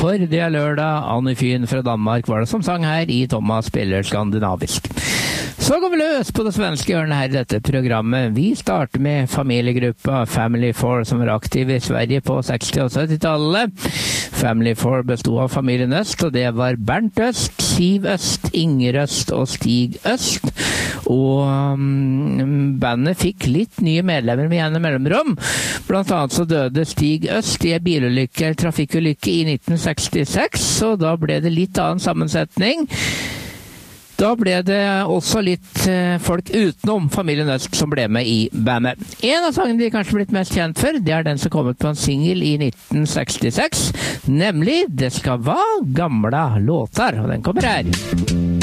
for det er lørdag. Anne Fyn fra Danmark var det som sang her i Thomas spiller skandinavisk. Så går vi løs på det svenske hjørnet her i dette programmet. Vi starter med familiegruppa Family 4 som var aktiv i Sverige på 60- og 70-tallet. Family 4 bestod av familien Øst, og det var Bernt Øst, Siv Øst, Inger Øst og Stig Øst. Og bandet fikk litt nye medlemmer med gjennom mellomrom. Blant annet så døde Stig Øst i en trafikkulykke i 1966, og da ble det litt annen sammensetning. Da ble det også litt folk utenom familien Øst som ble med i bandet. En av sangene de kanskje blitt mest kjent for, det er den som kom ut på en single i 1966, nemlig Det skal være gamla låtar, og den kommer her.